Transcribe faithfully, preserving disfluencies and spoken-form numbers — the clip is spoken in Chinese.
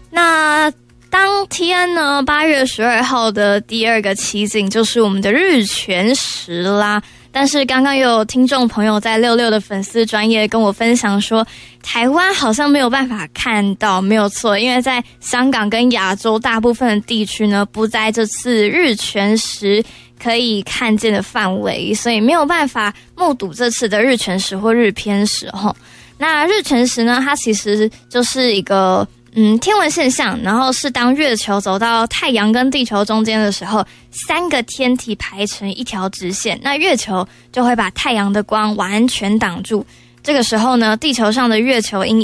那当天呢，八月十二号的第二个奇景就是我们的日全食啦。但是刚刚又有听众朋友在六六的粉丝专页跟我分享说，台湾好像没有办法看到，没有错，因为在香港跟亚洲大部分的地区呢，不在这次日全食可以看见的范围，所以没有办法目睹这次的日全食或日偏食齁。那日全食呢，它其实就是一个嗯，天文现象，然后是当月球走到太阳跟地球中间的时候，三个天体排成一条直线，那月球就会把太阳的光完全挡住。这个时候呢，地球上的月球因